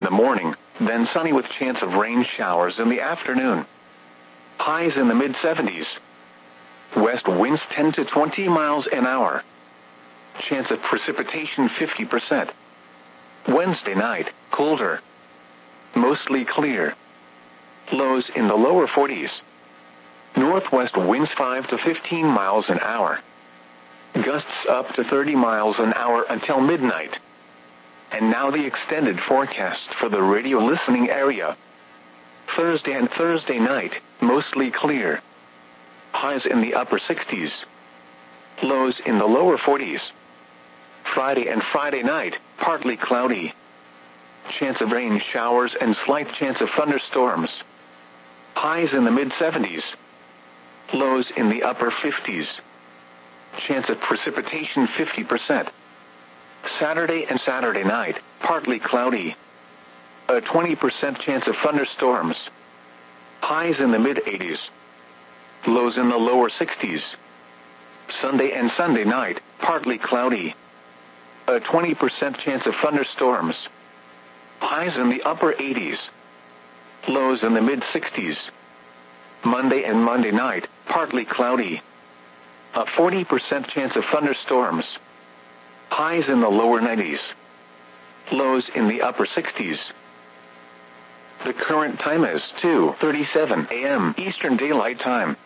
the morning, then sunny with chance of rain showers in the afternoon. Highs in the mid-70s. West winds 10 to 20 miles an hour. Chance of precipitation 50%. Wednesday night, colder. Mostly clear. Lows in the lower 40s. Northwest winds 5 to 15 miles an hour. Gusts up to 30 miles an hour until midnight. And now the extended forecast for the radio listening area. Thursday and Thursday night, mostly clear. Highs in the upper 60s. Lows in the lower 40s. Friday and Friday night, partly cloudy. Chance of rain showers and slight chance of thunderstorms. Highs in the mid-70s. Lows in the upper 50s. Chance of precipitation 50%. Saturday and Saturday night, partly cloudy. A 20% chance of thunderstorms. Highs in the mid-80s. Lows in the lower 60s. Sunday and Sunday night, partly cloudy. A 20% chance of thunderstorms. Highs in the upper 80s. Lows in the mid-60s. Monday and Monday night, partly cloudy. A 40% chance of thunderstorms. Highs in the lower 90s. Lows in the upper 60s. The current time is 2:37 a.m. Eastern Daylight Time.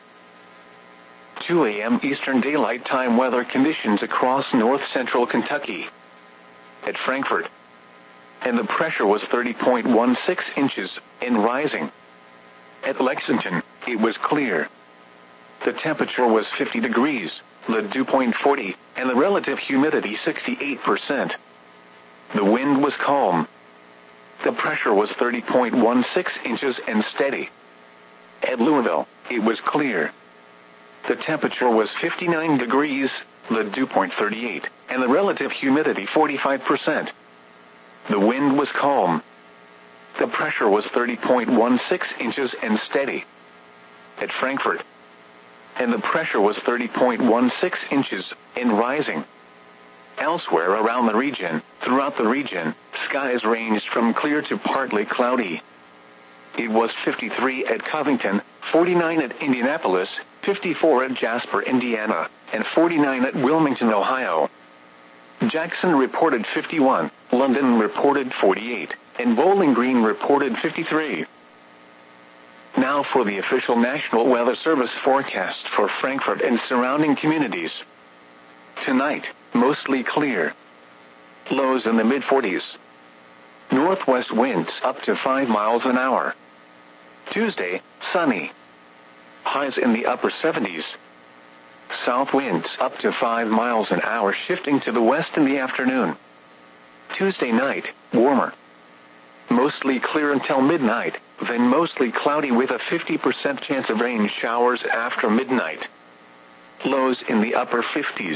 2 a.m. Eastern Daylight Time weather conditions across north-central Kentucky. At Frankfort. And the pressure was 30.16 inches and rising. At Lexington, it was clear. The temperature was 50 degrees, the dew point 40, and the relative humidity 68%. The wind was calm. The pressure was 30.16 inches and steady. At Louisville, it was clear. The temperature was 59 degrees, the dew point 38, and the relative humidity 45%. The wind was calm. The pressure was 30.16 inches and steady. At Frankfort. And the pressure was 30.16 inches and rising. Elsewhere around the region, throughout the region, skies ranged from clear to partly cloudy. It was 53 at Covington, 49 at Indianapolis, 54 at Jasper, Indiana, and 49 at Wilmington, Ohio. Jackson reported 51, London reported 48, and Bowling Green reported 53. Now for the official National Weather Service forecast for Frankfort and surrounding communities. Tonight, mostly clear. Lows in the mid-40s. Northwest winds up to 5 miles an hour. Tuesday, sunny. Highs in the upper 70s. South winds up to 5 miles an hour shifting to the west in the afternoon. Tuesday night, warmer. Mostly clear until midnight, then mostly cloudy with a 50% chance of rain showers after midnight. Lows in the upper 50s.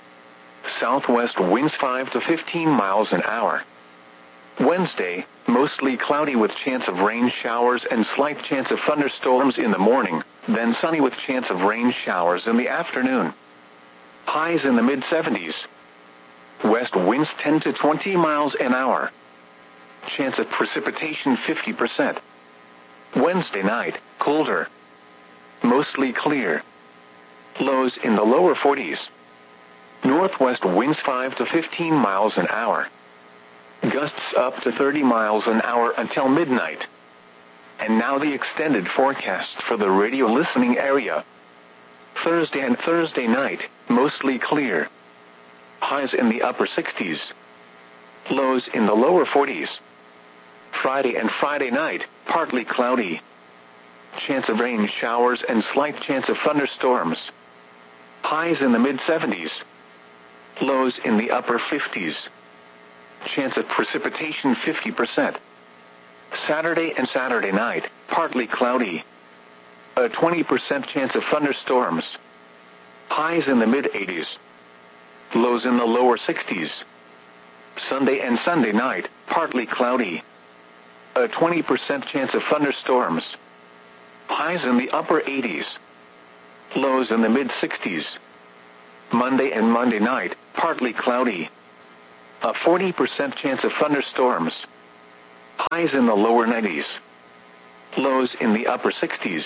Southwest winds 5 to 15 miles an hour. Wednesday, mostly cloudy with chance of rain showers and slight chance of thunderstorms in the morning, then sunny with chance of rain showers in the afternoon. Highs in the mid-70s. West winds 10 to 20 miles an hour. Chance of precipitation 50%. Wednesday night, colder. Mostly clear. Lows in the lower 40s. Northwest winds 5 to 15 miles an hour. Gusts up to 30 miles an hour until midnight. And now the extended forecast for the radio listening area. Thursday and Thursday night, mostly clear. Highs in the upper 60s. Lows in the lower 40s. Friday and Friday night, partly cloudy. Chance of rain showers and slight chance of thunderstorms. Highs in the mid-70s. Lows in the upper 50s. Chance of precipitation 50%. Saturday and Saturday night, partly cloudy. A 20% chance of thunderstorms. Highs in the mid-80s. Lows in the lower 60s. Sunday and Sunday night, partly cloudy. A 20% chance of thunderstorms. Highs in the upper 80s. Lows in the mid-60s. Monday and Monday night, partly cloudy. A 40% chance of thunderstorms. Highs in the lower 90s. Lows in the upper 60s.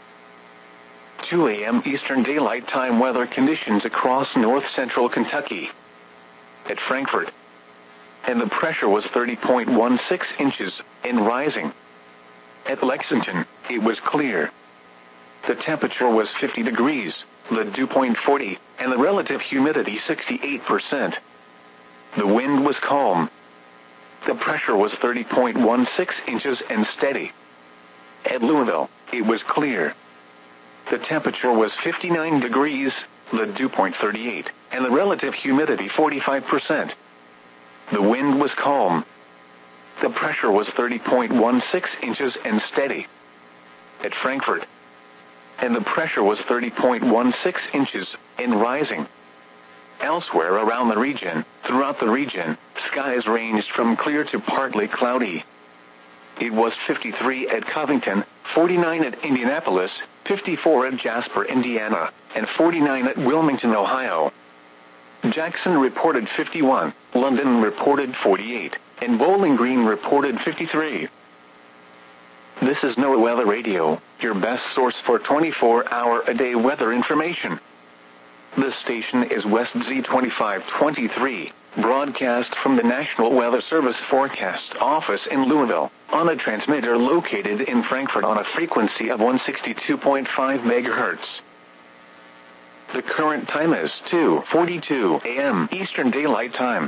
2 a.m. Eastern Daylight Time weather conditions across north-central Kentucky. At Frankfort. And the pressure was 30.16 inches and rising. At Lexington, it was clear. The temperature was 50 degrees, the dew point 40, and the relative humidity 68%. The wind was calm. The pressure was 30.16 inches and steady. At Louisville, it was clear. The temperature was 59 degrees, the dew point 38, and the relative humidity 45%. The wind was calm. The pressure was 30.16 inches and steady. At Frankfort. And the pressure was 30.16 inches and rising. Elsewhere around the region, throughout the region, skies ranged from clear to partly cloudy. It was 53 at Covington, 49 at Indianapolis, 54 at Jasper, Indiana, and 49 at Wilmington, Ohio. Jackson reported 51, London reported 48, and Bowling Green reported 53. This is NOAA Weather Radio, your best source for 24-hour-a-day weather information. This station is West Z2523, broadcast from the National Weather Service Forecast Office in Louisville, on a transmitter located in Frankfort on a frequency of 162.5 megahertz. The current time is 2:42 a.m. Eastern Daylight Time.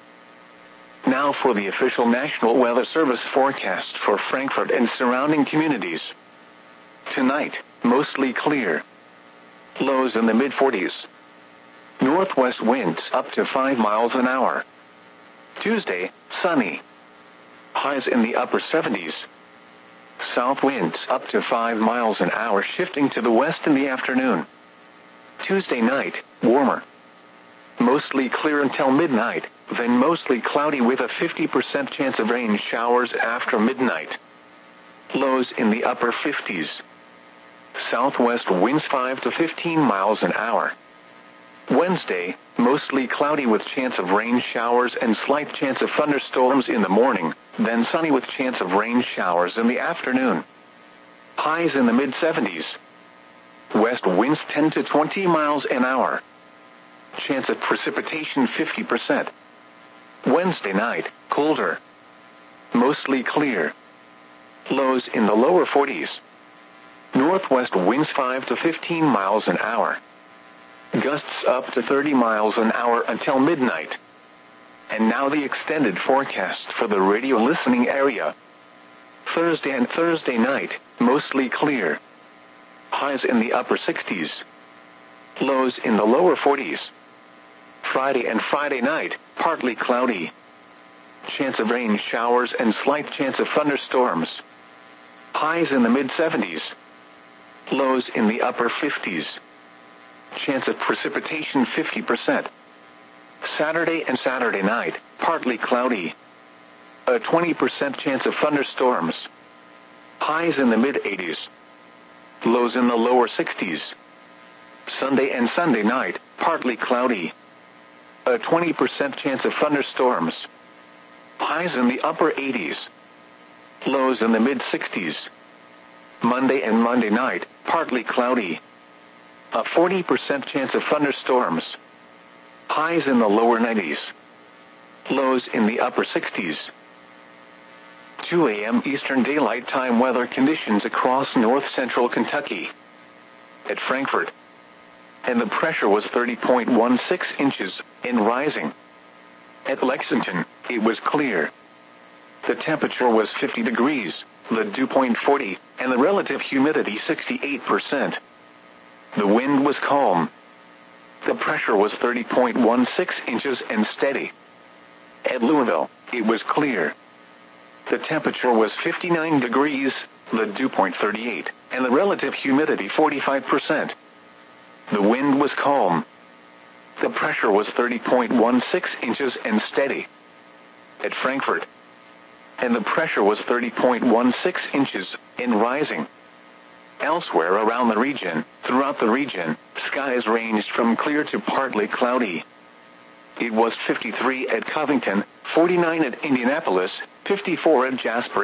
Now for the official National Weather Service forecast for Frankfort and surrounding communities. Tonight, mostly clear. Lows in the mid-40s. Northwest winds up to 5 miles an hour. Tuesday, sunny. Highs in the upper 70s. South winds up to 5 miles an hour, shifting to the west in the afternoon. Tuesday night, warmer. Mostly clear until midnight, then mostly cloudy with a 50% chance of rain showers after midnight. Lows in the upper 50s. Southwest winds 5 to 15 miles an hour. Wednesday, mostly cloudy with chance of rain showers and slight chance of thunderstorms in the morning, then sunny with chance of rain showers in the afternoon. Highs in the mid-70s. West winds 10 to 20 miles an hour. Chance of precipitation 50%. Wednesday night, colder. Mostly clear. Lows in the lower 40s. Northwest winds 5 to 15 miles an hour. Gusts up to 30 miles an hour until midnight. And now the extended forecast for the radio listening area. Thursday and Thursday night, mostly clear. Highs in the upper 60s. Lows in the lower 40s. Friday and Friday night, partly cloudy. Chance of rain showers and slight chance of thunderstorms. Highs in the mid-70s. Lows in the upper 50s. Chance of precipitation 50%. Saturday and Saturday night, partly cloudy. A 20% chance of thunderstorms. Highs in the mid-80s. Lows in the lower 60s. Sunday and Sunday night, partly cloudy. A 20% chance of thunderstorms. Highs in the upper 80s. Lows in the mid-60s. Monday and Monday night, partly cloudy. A 40% chance of thunderstorms. Highs in the lower 90s. Lows in the upper 60s. 2 a.m. Eastern Daylight Time weather conditions across north-central Kentucky. At Frankfort. And the pressure was 30.16 inches and rising. At Lexington, it was clear. The temperature was 50 degrees, the dew point 40, and the relative humidity 68%. The wind was calm. The pressure was 30.16 inches and steady. At Louisville, it was clear. The temperature was 59 degrees, the dew point 38, and the relative humidity 45%. The wind was calm. The pressure was 30.16 inches and steady. At Frankfort. And the pressure was 30.16 inches and rising. Elsewhere around the region, throughout the region, skies ranged from clear to partly cloudy. It was 53 at Covington, 49 at Indianapolis, 54 at Jasper.